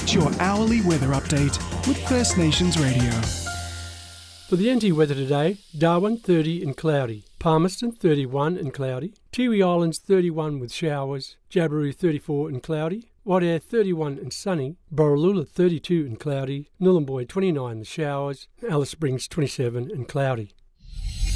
Get your hourly weather update with First Nations Radio. For the NT weather today, Darwin 30 and cloudy, Palmerston 31 and cloudy, Tiwi Islands 31 with showers, Jabiru 34 and cloudy, Waitea 31 and sunny, Borroloola 32 and cloudy, Nhulunbuy 29 with showers, Alice Springs 27 and cloudy.